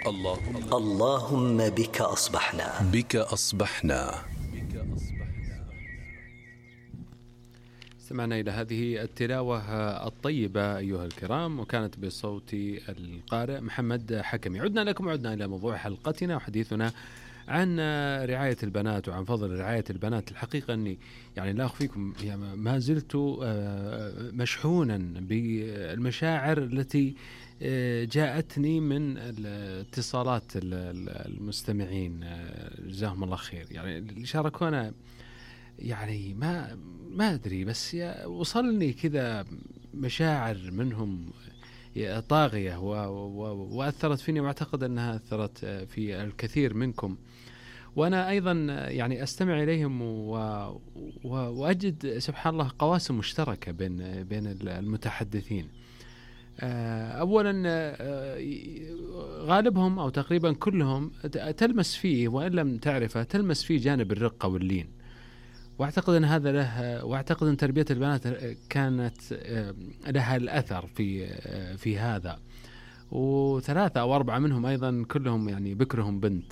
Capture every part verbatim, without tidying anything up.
اللهم اللهم بك أصبحنا بك أصبحنا. استمعنا إلى هذه التلاوة الطيبة أيها الكرام، وكانت بصوت القارئ محمد حكمي. عدنا لكم عدنا إلى موضوع حلقتنا وحديثنا عن رعاية البنات وعن فضل رعاية البنات. الحقيقة أني يعني لا أخفيكم يعني ما زلت مشحونا بالمشاعر التي جاءتني من اتصالات المستمعين جزاهم الله خير، يعني اللي شاركونا يعني ما ما أدري، بس وصلني كذا مشاعر منهم طاغية وأثرت فيني، وأعتقد أنها أثرت في الكثير منكم. وأنا أيضا يعني أستمع إليهم وأجد سبحان الله قواسم مشتركة بين بين المتحدثين. أولا غالبهم أو تقريبا كلهم تلمس فيه، وإن لم تعرفه تلمس فيه جانب الرقة واللين، واعتقد ان هذا له، واعتقد ان تربيه البنات كانت لها الاثر في في هذا. وثلاثه او اربعه منهم ايضا كلهم يعني بكرهم بنت.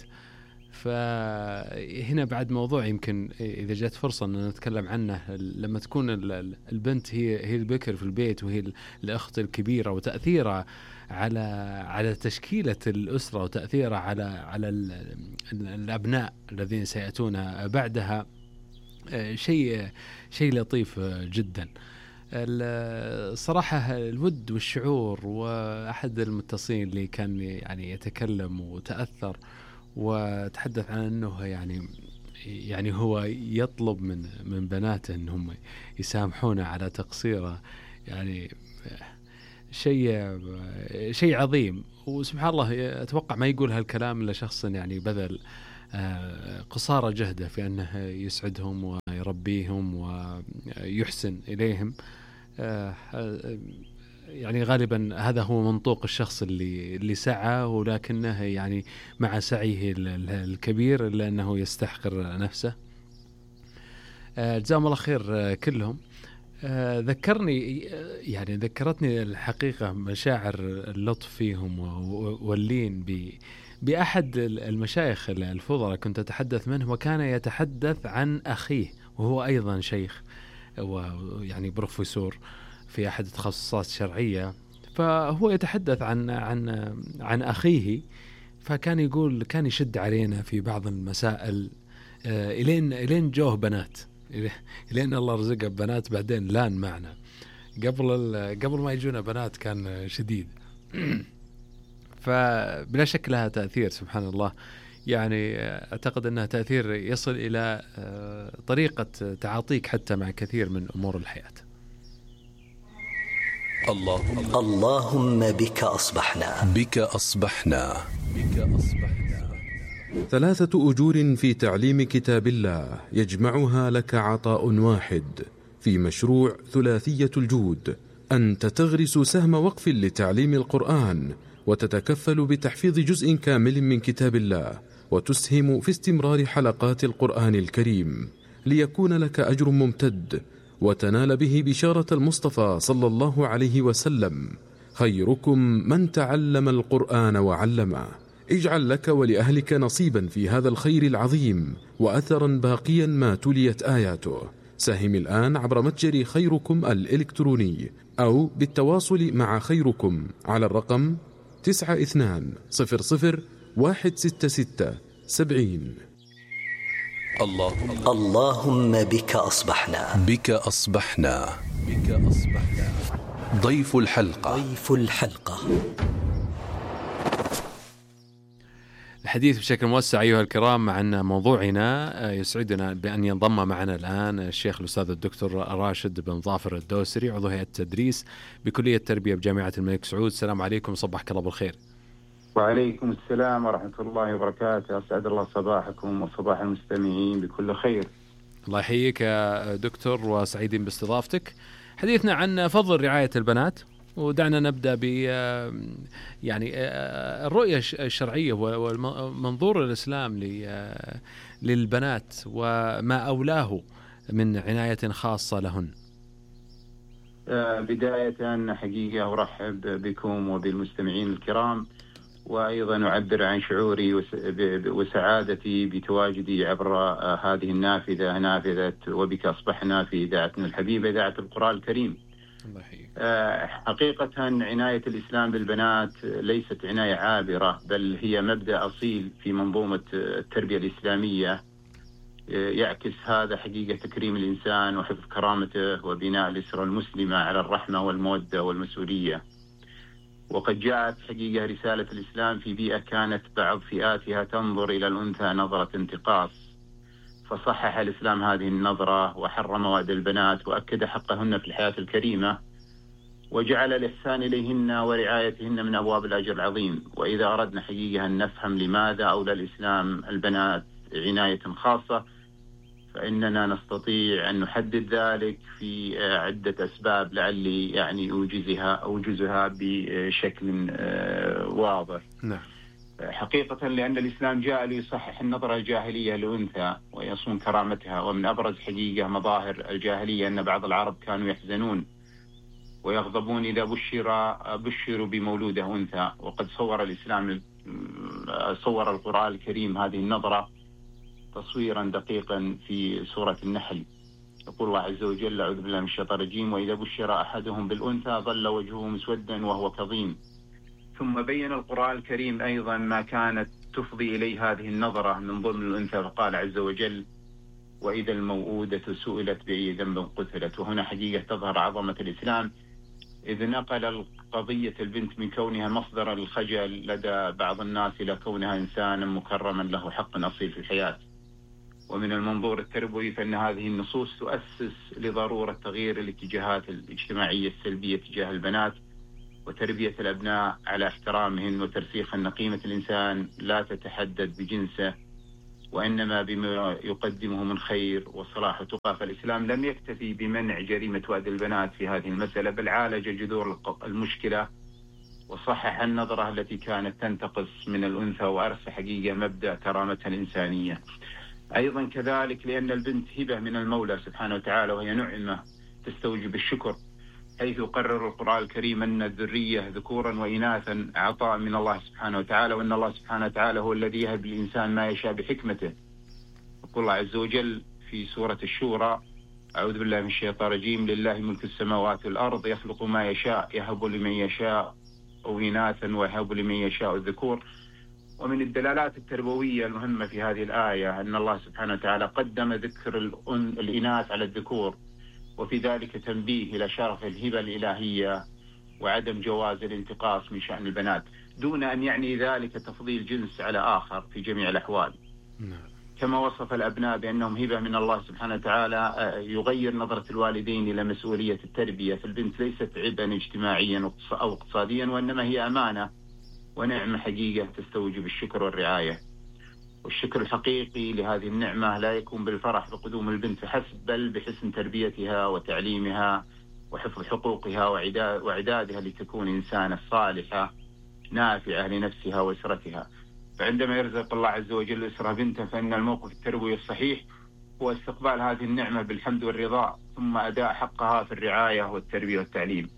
فهنا بعد موضوع يمكن اذا جت فرصه ان نتكلم عنه، لما تكون البنت هي هي البكر في البيت وهي الاخت الكبيره، وتاثيرها على على تشكيله الاسره، وتاثيرها على على الابناء الذين سياتون بعدها، شيء شيء لطيف جدا. الصراحة الود والشعور، وأحد المتصلين اللي كان يعني يتكلم وتأثر وتحدث عن أنه يعني يعني هو يطلب من من بناته أنهم يسامحونه على تقصيره، يعني شيء شيء عظيم. وسبحان الله أتوقع ما يقول هالكلام إلا شخص يعني بذل قصارى جهده في أنه يسعدهم ويربيهم ويحسن إليهم. يعني غالبا هذا هو منطوق الشخص اللي اللي سعى، ولكنه يعني مع سعيه الكبير إلا أنه يستحقر نفسه. جزاهم الله خير كلهم. ذكرني يعني ذكرتني الحقيقة مشاعر اللطف فيهم واللين ب بأحد المشايخ الفضلاء كنت أتحدث منه، وكان يتحدث عن أخيه، وهو أيضا شيخ ويعني بروفيسور في أحد التخصصات الشرعية. فهو يتحدث عن عن عن أخيه، فكان يقول كان يشد علينا في بعض المسائل إلين إلين جوه بنات، إلين الله رزقه بنات، بعدين لان معنا. قبل قبل ما يجونا بنات كان شديد. فبلا شك لها تأثير سبحان الله. يعني أعتقد أنها تأثير يصل إلى طريقة تعاطيك حتى مع كثير من أمور الحياة. اللهم اللهم بك أصبحنا بك أصبحنا بك أصبحنا. ثلاثة أجور في تعليم كتاب الله يجمعها لك عطاء واحد في مشروع ثلاثية الجود. أنت تغرس سهم وقف لتعليم القرآن، وتتكفل بتحفيظ جزء كامل من كتاب الله، وتسهم في استمرار حلقات القرآن الكريم، ليكون لك أجر ممتد وتنال به بشارة المصطفى صلى الله عليه وسلم: خيركم من تعلم القرآن وعلمه. اجعل لك ولأهلك نصيبا في هذا الخير العظيم وأثرا باقيا ما تليت آياته. ساهم الآن عبر متجر خيركم الإلكتروني، أو بالتواصل مع خيركم على الرقم تسعة اثنان صفر صفر واحد ستة ستة سبعين. اللهم اللهم بك أصبحنا بك أصبحنا بك أصبحنا. ضيف الحلقة ضيف الحلقة. الحديث بشكل موسع أيها الكرام عن موضوعنا. يسعدنا بأن ينضم معنا الآن الشيخ الأستاذ الدكتور راشد بن ظافر الدوسري، عضو هيئة التدريس بكلية التربية بجامعة الملك سعود. السلام عليكم، صباحك الله بالخير. وعليكم السلام ورحمة الله وبركاته. أسعد الله صباحكم وصباح المستمعين بكل خير. الله يحييك يا دكتور، وسعيدين باستضافتك. حديثنا عن فضل رعاية البنات، ودعنا نبدأ ب يعني الرؤية الشرعية ومنظور الإسلام للبنات وما أولاه من عناية خاصة لهن. بداية حقيقة أرحب بكم وبالمستمعين الكرام، وأيضا أعبر عن شعوري وسعادتي بتواجدي عبر هذه النافذة، نافذة وبك أصبحنا، في إذاعتنا الحبيبة، إذاعة القرآن الكريم. الله يحييك. حقيقة عناية الإسلام بالبنات ليست عناية عابرة، بل هي مبدأ أصيل في منظومة التربية الإسلامية، يعكس هذا حقيقة تكريم الإنسان وحفظ كرامته وبناء الأسرة المسلمة على الرحمة والمودة والمسؤولية. وقد جاءت حقيقة رسالة الإسلام في بيئة كانت بعض فئاتها تنظر إلى الأنثى نظرة انتقاص، فصحح الإسلام هذه النظرة وحرم مواد البنات وأكد حقهن في الحياة الكريمة، وجعل الإحسان إليهن ورعايتهن من أبواب الأجر العظيم. وإذا أردنا حقيقة أن نفهم لماذا أولى الإسلام البنات عناية خاصة، فإننا نستطيع أن نحدد ذلك في عدة أسباب لعلي يعني أوجزها أوجزها بشكل واضح. نعم. حقيقة لأن الإسلام جاء ليصحح النظرة الجاهلية للأنثى ويصون كرامتها. ومن أبرز حقيقة مظاهر الجاهلية أن بعض العرب كانوا يحزنون ويغضبون إذا بشر بشروا بمولودة أنثى. وقد صور الإسلام صور القرآن الكريم هذه النظرة تصويرا دقيقا في سورة النحل. يقول الله عز وجل: أعوذ بالله من الشيطان الرجيم: وإذا بشر أحدهم بالأنثى ظل وجهه مسودا وهو كظيم. ثم بين القرآن الكريم أيضا ما كانت تفضي إليه هذه النظرة من ظلم الأنثى، فقال عز وجل: وإذا الموءودة سئلت بأي ذنب قتلت. وهنا حقيقة تظهر عظمة الإسلام، إذ نقل قضية البنت من كونها مصدر الخجل لدى بعض الناس إلى كونها إنسانا مكرما له حق أصيل في الحياة. ومن المنظور التربوي فإن هذه النصوص تؤسس لضرورة تغيير الاتجاهات الاجتماعية السلبية تجاه البنات، وتربية الأبناء على احترامهن، وترسيخ أن قيمة الإنسان لا تتحدد بجنسه وإنما بما يقدمه من خير وصلاح وتقى. فالإسلام لم يكتفي بمنع جريمة وأد البنات في هذه المسألة، بل عالج جذور المشكلة وصحح النظرة التي كانت تنتقص من الأنثى، وأرسى حقيقة مبدأ كرامتها الإنسانية. أيضا كذلك لأن البنت هبة من المولى سبحانه وتعالى، وهي نعمة تستوجب الشكر، حيث قرر القرآن الكريم أن الذرية ذكورا وإناثا عطاء من الله سبحانه وتعالى، وأن الله سبحانه وتعالى هو الذي يهب للإنسان ما يشاء بحكمته. يقول الله عز وجل في سورة الشورى: أعوذ بالله من الشيطان الرجيم: لله ملك السماوات والأرض يخلق ما يشاء يهب لمن يشاء أو إناثا ويهب لمن يشاء الذكور. ومن الدلالات التربوية المهمة في هذه الآية أن الله سبحانه وتعالى قدم ذكر الإناث على الذكور، وفي ذلك تنبيه إلى شرف الهبة الإلهية وعدم جواز الانتقاص من شأن البنات، دون أن يعني ذلك تفضيل جنس على آخر في جميع الأحوال. كما وصف الأبناء بأنهم هبة من الله سبحانه وتعالى، يغير نظرة الوالدين إلى مسؤولية التربية. فالبنت ليست عبئا اجتماعيا أو اقتصاديا، وإنما هي أمانة ونعمة حقيقة تستوجب الشكر والرعاية. والشكر الحقيقي لهذه النعمة لا يكون بالفرح بقدوم البنت فحسب، بل بحسن تربيتها وتعليمها وحفظ حقوقها وعدادها لتكون إنسانة صالحة نافعة لنفسها وأسرتها. فعندما يرزق الله عز وجل أسرة بنته، فإن الموقف التربوي الصحيح هو استقبال هذه النعمة بالحمد والرضا، ثم أداء حقها في الرعاية والتربية والتعليم.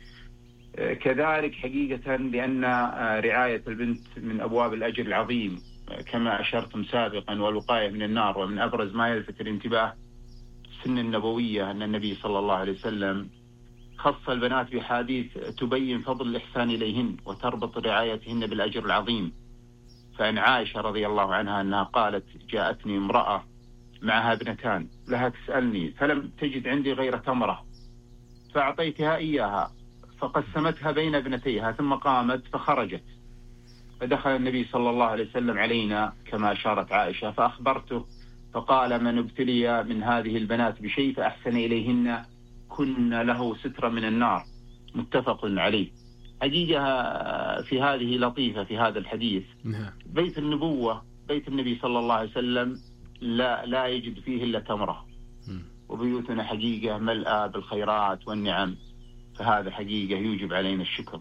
كذلك حقيقة لأن رعاية البنت من أبواب الأجر العظيم كما أشرتم سابقا، والوقاية من النار. ومن أبرز ما يلفت الانتباه السنة النبوية أن النبي صلى الله عليه وسلم خص البنات بحديث تبين فضل الإحسان إليهن وتربط رعايتهن بالأجر العظيم. فإن عائشة رضي الله عنها أنها قالت: جاءتني امرأة معها ابنتان لها تسألني فلم تجد عندي غير تمرة فأعطيتها إياها فقسمتها بين ابنتيها ثم قامت فخرجت، فدخل النبي صلى الله عليه وسلم علينا كما أشارت عائشة فأخبرته، فقال: من ابتلي من هذه البنات بشيء فأحسن إليهن كن له سترا من النار. متفق عليه. حقيقة في هذه لطيفة في هذا الحديث. بيت النبوة بيت النبي صلى الله عليه وسلم لا لا يجد فيه إلا تمرة، وبيوتنا حقيقة ملأة بالخيرات والنعم، فهذا حقيقة يوجب علينا الشكر.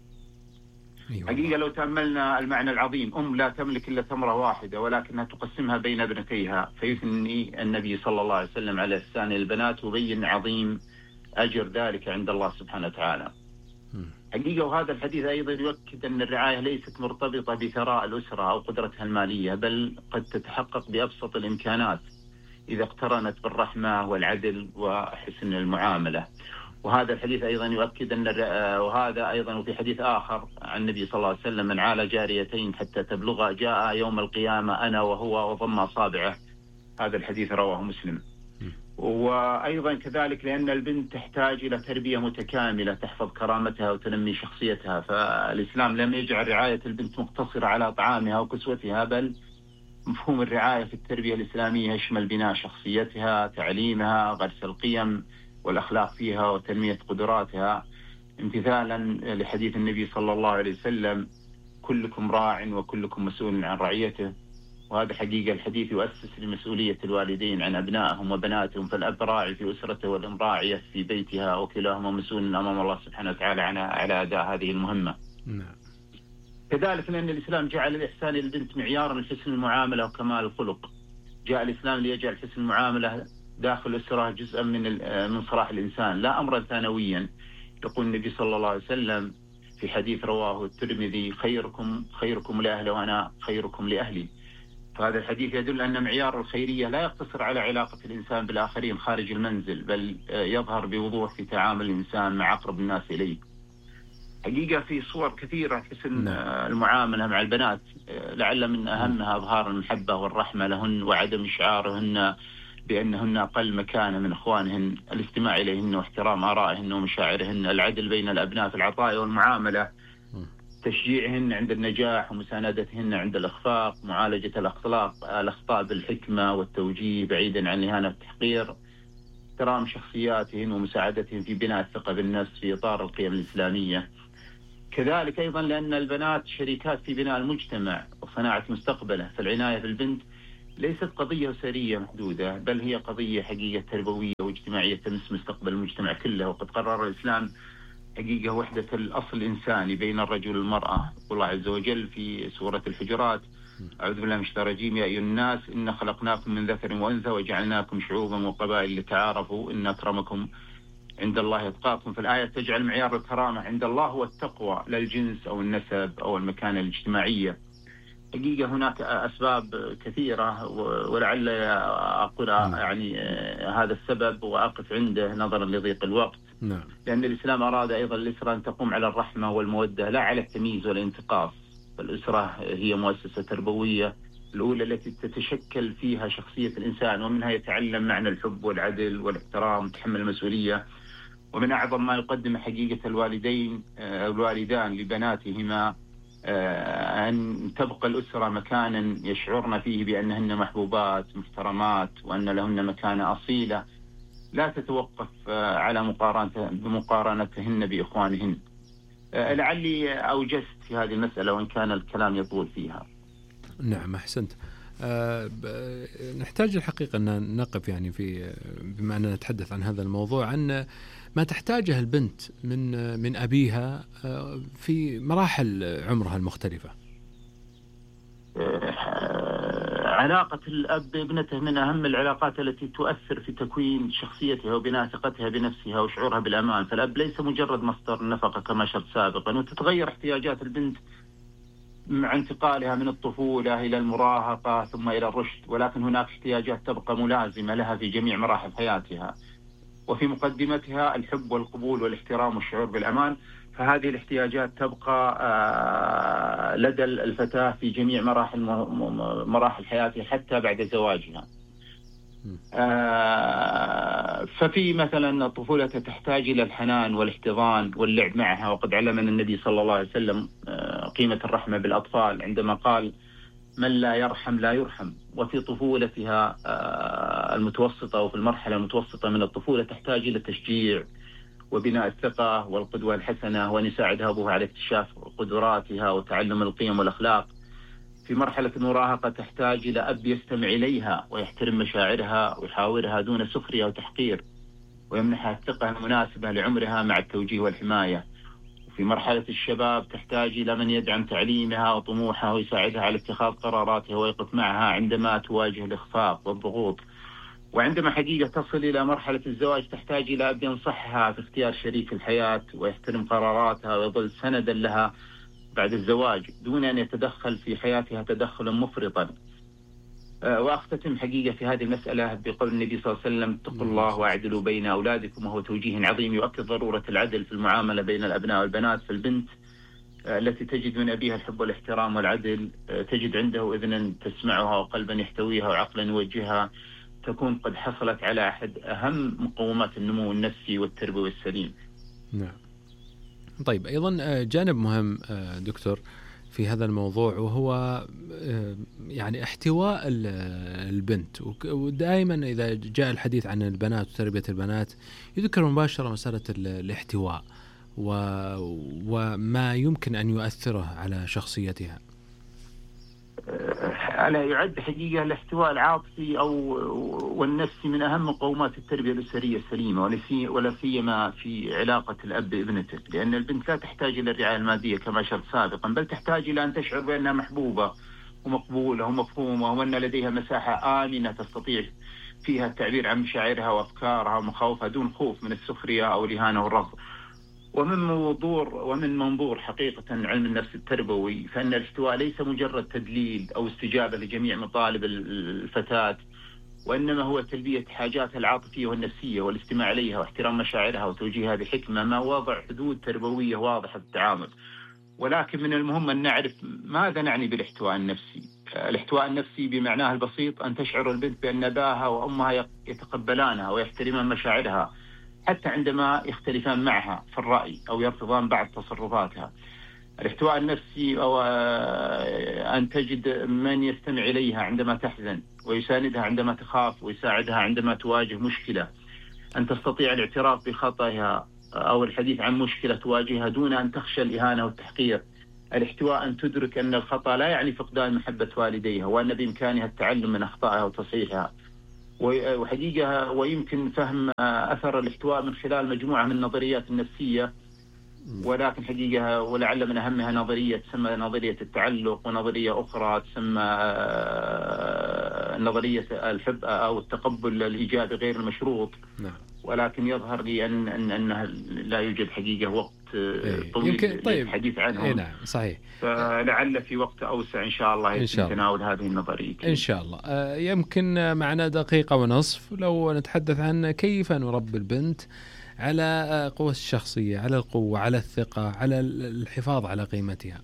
حقيقة لو تأملنا المعنى العظيم، أم لا تملك إلا تمرة واحدة ولكنها تقسمها بين ابنتيها، فيثني النبي صلى الله عليه وسلم على إحسان البنات وبين عظيم أجر ذلك عند الله سبحانه وتعالى. حقيقة وهذا الحديث أيضا يؤكد أن الرعاية ليست مرتبطة بثراء الأسرة أو قدرتها المالية، بل قد تتحقق بأبسط الإمكانات إذا اقترنت بالرحمة والعدل وحسن المعاملة. وهذا الحديث أيضا يؤكد أن وهذا أيضا وفي حديث آخر عن النبي صلى الله عليه وسلم: من عال جاريتين حتى تبلغ جاء يوم القيامة أنا وهو وضم أصابعه. هذا الحديث رواه مسلم. وأيضا كذلك لأن البنت تحتاج إلى تربية متكاملة تحفظ كرامتها وتنمي شخصيتها، فالإسلام لم يجعل رعاية البنت مقتصرة على طعامها وكسوتها، بل مفهوم الرعاية في التربية الإسلامية يشمل بناء شخصيتها، تعليمها، غرس القيم والأخلاق فيها وتنمية قدراتها، امتثالا لحديث النبي صلى الله عليه وسلم: كلكم راع وكلكم مسؤول عن رعيته. وهذا حقيقة الحديث يؤسس لمسؤولية الوالدين عن أبنائهم وبناتهم، فالأب راعي في أسرته والأم راعية في بيتها، وكلاهما مسؤول أمام الله سبحانه وتعالى على أداء هذه المهمة. نعم. كذلك لأن الإسلام جعل الإحسان للبنت معيارا لحسن المعاملة وكمال الخلق. جاء الإسلام ليجعل حسن المعاملة داخل الأسرة جزءا من من صلاح الإنسان لا أمرا ثانويا. يقول النبي صلى الله عليه وسلم في حديث رواه الترمذي: خيركم خيركم لأهله وأنا خيركم لأهلي. فهذا الحديث يدل أن معيار الخيرية لا يقتصر على علاقة الإنسان بالآخرين خارج المنزل، بل يظهر بوضوح في تعامل الإنسان مع أقرب الناس إليه. حقيقة في صور كثيرة حسن المعاملة مع البنات، لعل من أهمها إظهار المحبة والرحمة لهن وعدم إشعارهن بأنهن أقل مكانة من أخوانهن، الاستماع إليهن واحترام آرائهن ومشاعرهن، العدل بين الأبناء في العطاء والمعاملة، تشجيعهن عند النجاح ومساندتهن عند الإخفاق، معالجة الأخلاق الأخطاء بالحكمة والتوجيه بعيدا عن الإهانة والتحقير، احترام شخصياتهن ومساعدتهن في بناء الثقة بالنفس في إطار القيم الإسلامية. كذلك أيضا لأن البنات شريكات في بناء المجتمع وصناعة مستقبله، فالعناية بالبنت ليست قضية أسرية محدودة، بل هي قضية حقيقة تربوية واجتماعية تمس مستقبل المجتمع كله. وقد قرر الإسلام حقيقة وحدة الأصل الإنساني بين الرجل والمرأة. والله عز وجل في سورة الحجرات: أعوذ بالله من الشيطان الرجيم: يا أيها الناس إنا خلقناكم من ذكر وأنثى وجعلناكم شعوبا وقبائل لتعارفوا إن أكرمكم عند الله أتقاكم. فالآية تجعل معيار الكرامة عند الله هو التقوى، لا الجنس أو النسب أو المكانة الاجتماعية. حقيقة هناك أسباب كثيرة ولعل أقول يعني هذا السبب وأقف عنده نظرا لضيق الوقت. نعم. لأن الإسلام أراد أيضا الأسرة أن تقوم على الرحمة والمودة لا على التمييز والانتقاص. فالأسرة هي مؤسسة تربوية الأولى التي تتشكل فيها شخصية الإنسان، ومنها يتعلم معنى الحب والعدل والاحترام وتحمل المسؤولية. ومن أعظم ما يقدم حقيقة الوالدين الوالدان لبناتهما أن تبقى الأسرة مكانا يشعرن فيه بأنهن محبوبات محترمات، وأن لهن مكانة أصيلة لا تتوقف على مقارنتهن بإخوانهن. لعلي أوجزت في هذه المسألة وإن كان الكلام يطول فيها. نعم أحسنت. أه نحتاج الحقيقة أن نقف يعني في بما أننا نتحدث عن هذا الموضوع عن ما تحتاجه البنت من من أبيها في مراحل عمرها المختلفة. علاقة الأب بابنته من أهم العلاقات التي تؤثر في تكوين شخصيتها وبناء ثقتها بنفسها وشعورها بالأمان. فالأب ليس مجرد مصدر النفقة كما شرت سابقا، وتتغير احتياجات البنت مع انتقالها من الطفولة إلى المراهقة ثم إلى الرشد، ولكن هناك احتياجات تبقى ملازمة لها في جميع مراحل حياتها، وفي مقدمتها الحب والقبول والاحترام والشعور بالأمان. فهذه الاحتياجات تبقى لدى الفتاة في جميع مراحل مراحل حياتها حتى بعد زواجها. ففي مثلا الطفولة تحتاج إلى الحنان والاحتضان واللعب معها، وقد علمنا النبي صلى الله عليه وسلم قيمة الرحمة بالأطفال عندما قال: من لا يرحم لا يرحم. وفي طفولتها المتوسطة وفي المرحلة المتوسطة من الطفولة تحتاج إلى تشجيع وبناء الثقة والقدوة الحسنة، وأن يساعدها أبوها على اكتشاف قدراتها وتعلم القيم والأخلاق. في مرحلة المراهقة تحتاج إلى أب يستمع إليها ويحترم مشاعرها ويحاورها دون سخرية وتحقير، ويمنحها الثقة المناسبة لعمرها مع التوجيه والحماية. وفي مرحلة الشباب تحتاج إلى من يدعم تعليمها وطموحها ويساعدها على اتخاذ قراراتها ويقف معها عندما تواجه الإخفاق والضغوط. وعندما حقيقة تصل إلى مرحلة الزواج تحتاج إلى أن ينصحها في اختيار شريك الحياة ويحترم قراراتها ويظل سندا لها بعد الزواج دون أن يتدخل في حياتها تدخلا مفرطا. وأختتم حقيقة في هذه المسألة بقول النبي صلى الله عليه وسلم: اتقوا الله واعدلوا بين أولادكم، وهو توجيه عظيم يؤكد ضرورة العدل في المعاملة بين الأبناء والبنات. فالبنت التي تجد من أبيها الحب والاحترام والعدل تجد عنده إذنا تسمعها وقلبا يحتويها وعقلا يوجهها، تكون قد حصلت على أحد أهم مقومات النمو النفسي والتربوي السليم. نعم. طيب، أيضا جانب مهم دكتور في هذا الموضوع، وهو يعني احتواء البنت. ودائما إذا جاء الحديث عن البنات وتربية البنات يذكر مباشرة مسألة الاحتواء وما يمكن أن يؤثره على شخصيتها. ألا يعد حقيقة الاحتواء العاطفي أو والنفسي من أهم مقومات التربية الأسرية السليمة، ولا سيما في علاقة الأب بابنته، لأن البنت لا تحتاج إلى الرعاية المادية كما شرت سابقا، بل تحتاج إلى أن تشعر بأنها محبوبة ومقبولة ومفهومة، وأن لديها مساحة آمنة تستطيع فيها التعبير عن مشاعرها وأفكارها ومخاوفها دون خوف من السخرية أو الإهانة والرفض. ومن منظور ومن منظور حقيقة علم النفس التربوي، فإن الاحتواء ليس مجرد تدليل أو استجابة لجميع مطالب الفتاة، وإنما هو تلبية حاجاتها العاطفية والنفسية والاستماع إليها واحترام مشاعرها وتوجيهها بحكمة، ما وضع حدود تربوية واضحة في التعامل. ولكن من المهم أن نعرف ماذا نعني بالاحتواء النفسي. الاحتواء النفسي بمعناه البسيط أن تشعر البنت بأن أباها وأمها يتقبلانها ويحترمان مشاعرها حتى عندما يختلفان معها في الرأي أو يرفضان بعض تصرفاتها. الاحتواء النفسي أو أن تجد من يستمع إليها عندما تحزن ويساندها عندما تخاف ويساعدها عندما تواجه مشكلة، أن تستطيع الاعتراف بخطئها أو الحديث عن مشكلة تواجهها دون أن تخشى الإهانة والتحقير. الاحتواء أن تدرك أن الخطأ لا يعني فقدان محبة والديها، وأن بإمكانها التعلم من أخطائها وتصحيحها. وحقيقة ويمكن فهم أثر الاحتواء من خلال مجموعة من النظريات النفسية، ولكن حقيقة ولعل من أهمها نظرية تسمى نظرية التعلق، ونظرية أخرى تسمى نظرية الحب أو التقبل الإيجابي غير المشروط. نعم. ولكن يظهر لي أن أن أنها لا يوجد حقيقة وقت طويل طيب. للحديث عنهم. إيه نعم صحيح. فلعل في وقت أوسع إن شاء الله يتم تناول هذه النظرية. إن شاء الله. آه يمكن معنا دقيقة ونصف لو نتحدث عن كيف نربي البنت على قوة الشخصية، على القوة، على الثقة، على الحفاظ على قيمتها.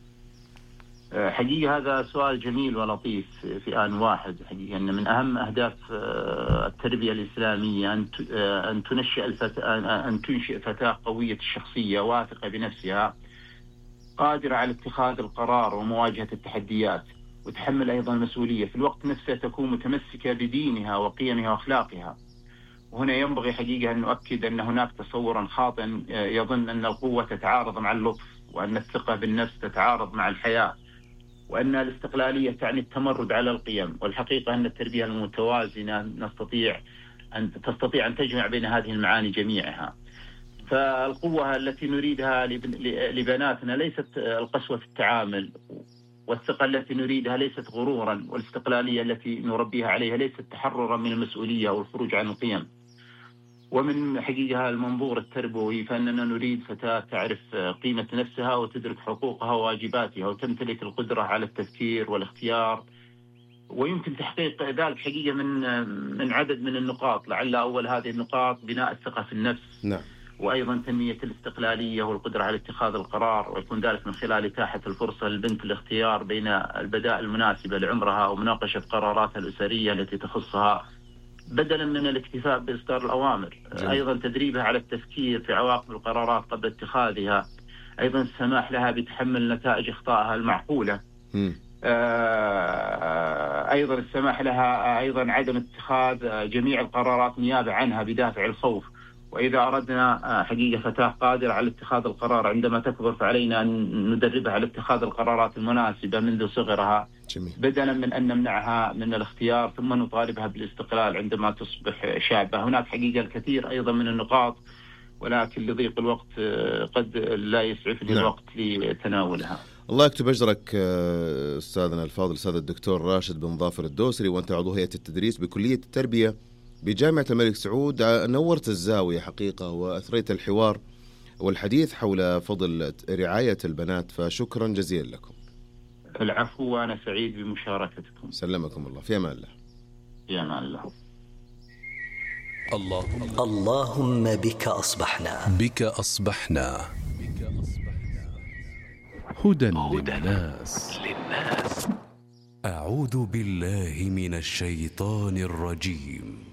حقيقة هذا سؤال جميل ولطيف في آن واحد. حقيقة أن من أهم أهداف التربية الإسلامية أن أن تنشئ الفتاة أن تنشئ فتاة قوية الشخصية واثقة بنفسها، قادرة على اتخاذ القرار ومواجهة التحديات، وتحمل أيضا المسؤولية في الوقت نفسه، تكون متمسكة بدينها وقيمها وأخلاقها. وهنا ينبغي حقيقة أن نؤكد أن هناك تصورا خاطئ يظن أن القوة تتعارض مع اللطف، وأن الثقة بالنفس تتعارض مع الحياة، وأن الاستقلالية تعني التمرد على القيم. والحقيقة أن التربية المتوازنة نستطيع أن تستطيع أن تجمع بين هذه المعاني جميعها. فالقوة التي نريدها لبناتنا ليست القسوة في التعامل، والثقة التي نريدها ليست غرورا، والاستقلالية التي نربيها عليها ليست تحررا من المسؤولية والخروج عن القيم. ومن حقيقة المنظور التربوي فإننا نريد فتاة تعرف قيمة نفسها وتدرك حقوقها وواجباتها، وتمتلك القدرة على التفكير والاختيار. ويمكن تحقيق ذلك حقيقة من من عدد من النقاط، لعل أول هذه النقاط بناء الثقة في النفس. نعم. وأيضا تنمية الاستقلالية والقدرة على اتخاذ القرار، ويكون ذلك من خلال إتاحة الفرصة للبنت الاختيار بين البدائل المناسبة لعمرها ومناقشة قراراتها الأسرية التي تخصها، بدلا من الاكتفاء بإصدار الأوامر. جميل. أيضا تدريبها على التفكير في عواقب القرارات قبل اتخاذها، أيضا السماح لها بتحمل نتائج أخطائها المعقولة. م. أيضا السماح لها أيضا عدم اتخاذ جميع القرارات نيابة عنها بدافع الخوف. وإذا أردنا حقيقة فتاة قادرة على اتخاذ القرار عندما تكبر، فعلينا أن ندربها على اتخاذ القرارات المناسبة منذ صغرها. جميل. بدلا من أن نمنعها من الاختيار ثم نطالبها بالاستقلال عندما تصبح شابة. هناك حقيقة الكثير أيضا من النقاط، ولكن لضيق الوقت قد لا يسعفني نعم. الوقت لتناولها. الله يكتب أجرك أستاذنا الفاضل أستاذ الدكتور راشد بن ظافر الدوسري، وأنت عضو هيئة التدريس بكلية التربية بجامعة الملك سعود. نورت الزاوية حقيقة وأثريت الحوار والحديث حول فضل رعاية البنات، فشكرا جزيلا لكم. العفو، وأنا سعيد بمشاركتكم. سلمكم الله، في أمان الله. في أمان الله. اللهم اللهم بك أصبحنا. بك أصبحنا. هدى للناس. أعوذ بالله من الشيطان الرجيم.